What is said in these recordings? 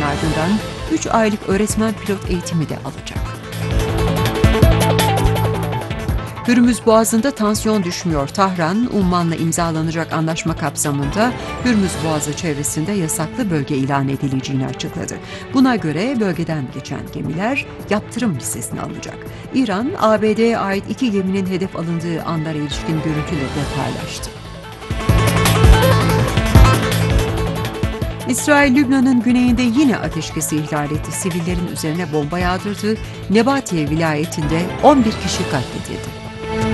ardından 3 aylık öğretmen pilot eğitimi de alacak. Hürmüz Boğazı'nda tansiyon düşmüyor. Tahran, Umman'la imzalanacak anlaşma kapsamında Hürmüz Boğazı çevresinde yasaklı bölge ilan edileceğini açıkladı. Buna göre bölgeden geçen gemiler yaptırım listesine alınacak. İran, ABD'ye ait 2 geminin hedef alındığı anlara ilişkin görüntüleri de paylaştı. İsrail, Lübnan'ın güneyinde yine ateşkesi ihlal etti. Sivillerin üzerine bomba yağdırdı. Nebatiye vilayetinde 11 kişi katledildi.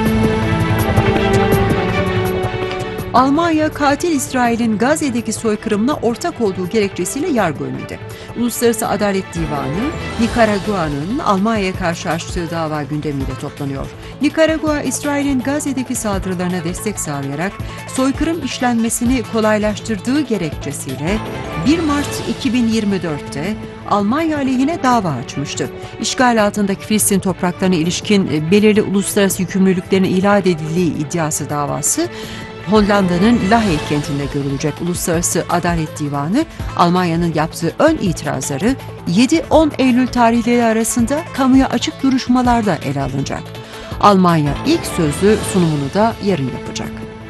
Almanya, katil İsrail'in Gazze'deki soykırımına ortak olduğu gerekçesiyle yargı önünde. Uluslararası Adalet Divanı, Nikaragua'nın Almanya'ya karşı açtığı dava gündemiyle toplanıyor. Nikaragua, İsrail'in Gazze'deki saldırılarına destek sağlayarak soykırım işlenmesini kolaylaştırdığı gerekçesiyle 1 Mart 2024'te Almanya aleyhine dava açmıştı. İşgal altındaki Filistin topraklarına ilişkin belirli uluslararası yükümlülüklerin ihlal edildiği iddiası davası, Hollanda'nın Lahey kentinde görülecek. Uluslararası Adalet Divanı, Almanya'nın yaptığı ön itirazları 7-10 Eylül tarihleri arasında kamuya açık duruşmalarda ele alınacak. Almanya ilk sözlü sunumunu da yarın yapacak.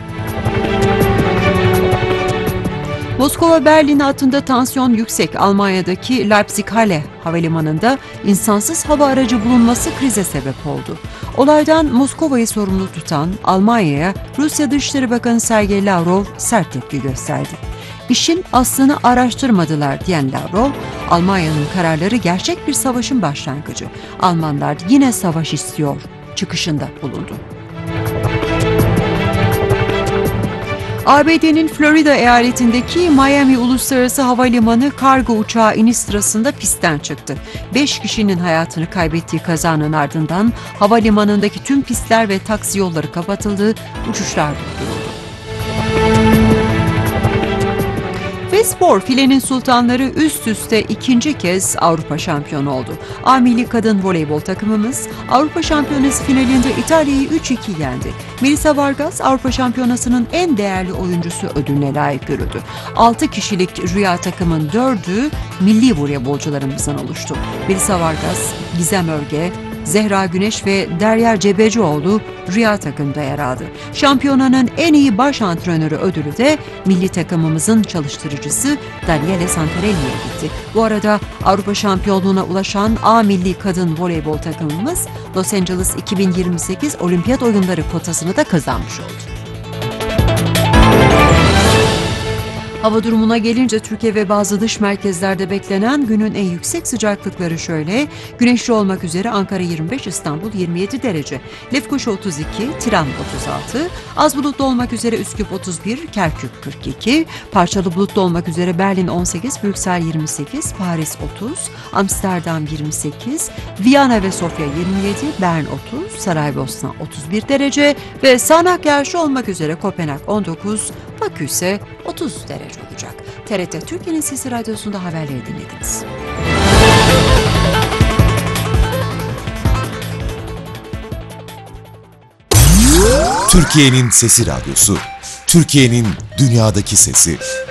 Moskova-Berlin hattında tansiyon yüksek. Almanya'daki Leipzig-Halle havalimanında insansız hava aracı bulunması krize sebep oldu. Olaydan Moskova'yı sorumlu tutan Almanya'ya Rusya Dışişleri Bakanı Sergey Lavrov sert tepki gösterdi. İşin aslını araştırmadılar diyen Lavrov, Almanya'nın kararları gerçek bir savaşın başlangıcı. Almanlar yine savaş istiyor çıkışında bulundu. ABD'nin Florida eyaletindeki Miami Uluslararası Havalimanı kargo uçağı iniş sırasında pistten çıktı. 5 kişinin hayatını kaybettiği kazanın ardından havalimanındaki tüm pistler ve taksi yolları kapatıldı, uçuşlar durduruldu. Ve spor, filenin sultanları üst üste ikinci kez Avrupa şampiyonu oldu. A milli kadın voleybol takımımız Avrupa Şampiyonası finalinde İtalya'yı 3-2 yendi. Melissa Vargas Avrupa Şampiyonası'nın en değerli oyuncusu ödülüne layık görüldü. 6 kişilik Rüya takımın 4'ü milli voleybolcularımızdan oluştu. Melissa Vargas, Gizem Örge, Zehra Güneş ve Derya Cebecioğlu Rüya takımda yer aldı. Şampiyonanın en iyi baş antrenörü ödülü de milli takımımızın çalıştırıcısı Daniele Santarelli'ye gitti. Bu arada Avrupa şampiyonluğuna ulaşan A milli kadın voleybol takımımız Los Angeles 2028 Olimpiyat Oyunları kotasını da kazanmış oldu. Hava durumuna gelince Türkiye ve bazı dış merkezlerde beklenen günün en yüksek sıcaklıkları şöyle: güneşli olmak üzere Ankara 25, İstanbul 27 derece, Lefkoşa 32, Tiran 36, az bulutlu olmak üzere Üsküp 31, Kerkük 42, parçalı bulutlu olmak üzere Berlin 18, Brüksel 28, Paris 30, Amsterdam 28, Viyana ve Sofya 27, Bern 30, Saraybosna 31 derece ve sağanak yağışlı olmak üzere Kopenhag 19, Bakü ise 30 derece olacak. TRT Türkiye'nin Sesi Radyosu'nda haberleri dinlediniz. Türkiye'nin Sesi Radyosu, Türkiye'nin dünyadaki sesi.